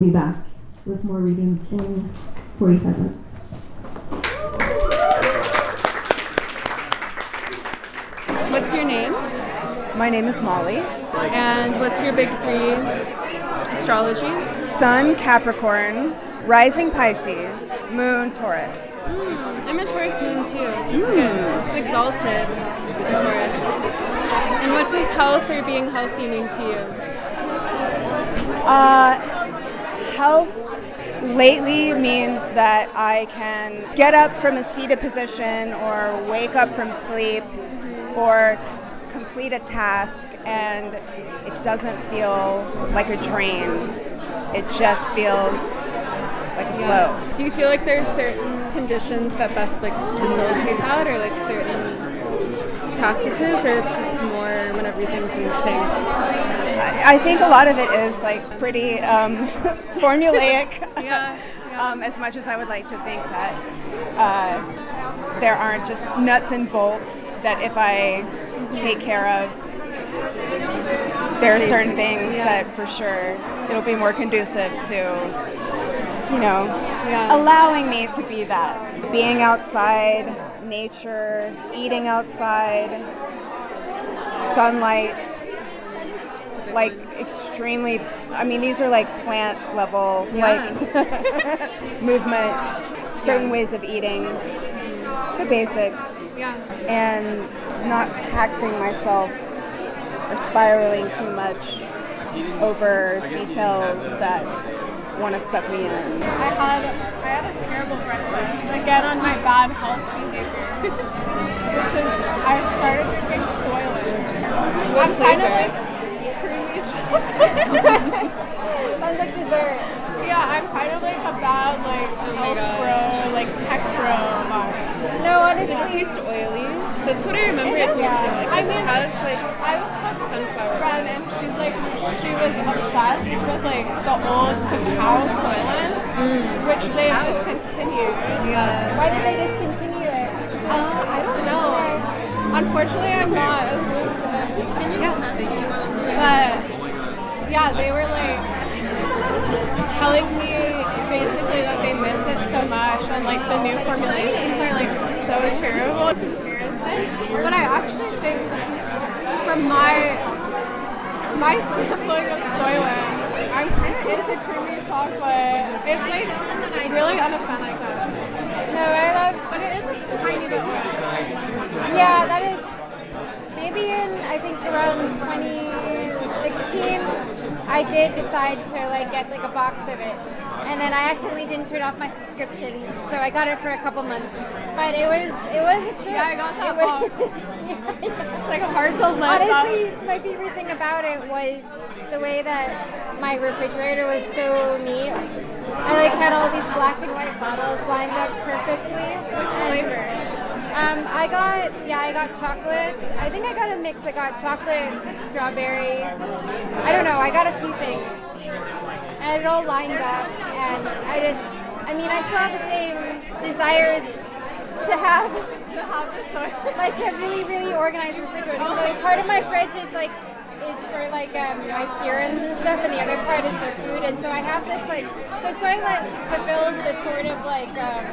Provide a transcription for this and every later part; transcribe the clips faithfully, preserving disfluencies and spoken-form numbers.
Be back with more readings in forty-five minutes. What's your name? My name is Molly. And what's your big three astrology? Sun, Capricorn, Rising Pisces, Moon, Taurus. Mm, I'm a Taurus moon too. It's mm. good. It's exalted in Taurus. And what does health or being healthy mean to you? Uh, health lately means that I can get up from a seated position or wake up from sleep or complete a task and it doesn't feel like a drain. It just feels like a flow. Do you feel like there are certain conditions that best like facilitate that, or like certain practices, or it's just more when everything's in sync? I, I think a lot of it is like pretty um, formulaic. yeah, yeah. um, as much as I would like to think that uh, there aren't just nuts and bolts that if I take care of, there are certain things yeah. that for sure it'll be more conducive to, you know, yeah. allowing me to be that. Being outside, nature, eating outside, sunlight, like extremely, I mean, these are like plant level, yeah. like movement, certain yeah. ways of eating, the basics, yeah. and not taxing myself or spiraling too much over details that want to suck me in. I had I had a terrible breakfast, again on my bad health behavior, which is I started drinking Soylent. I'm kind of like creamy chocolate. Sounds like dessert. Yeah, I'm kind of like a bad like oh health bro, like tech bro mom. No, honestly. Does it taste oily? That's what I remember it, it tasting like. I mean, it has like I was talking sunflower. to a friend and she's like, she was obsessed with like the old cacao Soylent, mm. which they've discontinued. Yeah. Why did they discontinue it? Uh, I don't know. Unfortunately, I'm not as lucid. Yeah. But yeah, they were like telling me basically that they miss it so much and like the new formulations are like so terrible. But I actually think from my my sampling of Soylent, I'm kind of into creamy chocolate. It's like really unoffensive. No, I love. But it is a tiny bit oily. Yeah, that is maybe in I think around twenty sixteen. I did decide to like get like a box of it, and then I accidentally didn't turn off my subscription, so I got it for a couple months. But it was it was a trip. Yeah, I got that it was, box. yeah, It's like a hard to let Honestly, up. My favorite thing about it was the way that my refrigerator was so neat. I like had all these black and white bottles lined up perfectly. Which flavor? Um, I got, yeah, I got chocolate. I think I got a mix. I got chocolate, strawberry. I don't know. I got a few things. And it all lined up. And I just, I mean, I still have the same desires to have, like, a really, really organized refrigerator. So, like, part of my fridge is, like, is for like um, my serums and stuff, and the other part is for food. And so I have this like, so Soylent fulfills this sort of like um,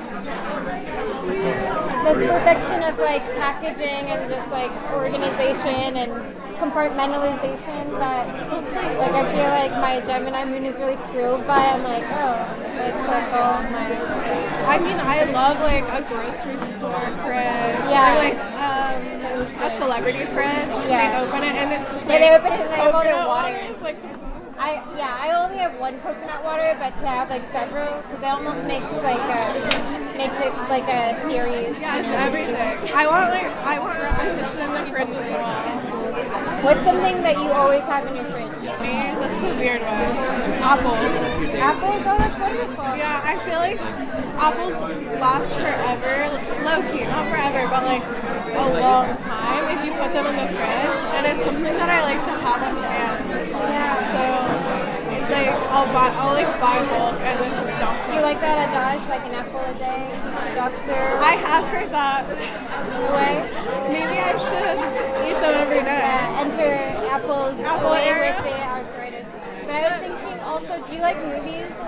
this perfection of like packaging and just like organization and compartmentalization that like I feel like my Gemini moon is really thrilled by. I'm like, oh, it's like all my. I mean, I love like a grocery store fridge. Yeah. Or like um, a celebrity fridge. Yeah. They open it and it's just like. Yeah, they open it and they have all their waters. waters. Like, I yeah, I only have one coconut water, but to have like several, because that almost makes like a, makes it like a series. Yeah, it's everything. I want like I want repetition in the fridge as well. What's something that you always have in your fridge? Me, this is a weird one. Apples. Apples? Oh, that's wonderful. Yeah, I feel like apples last forever. Low key, not forever, but like a long time if you put them in the fridge. And it's something that I like to have on hand. Yeah. So it's like I'll buy, I'll like buy bulk and then just dump. Do you like that adage, like an apple a day? Doctor. I have heard that. Away. Maybe I should eat them every day. Yeah, enter apples Apple away area. with the arthritis. But I was thinking also, do you like movies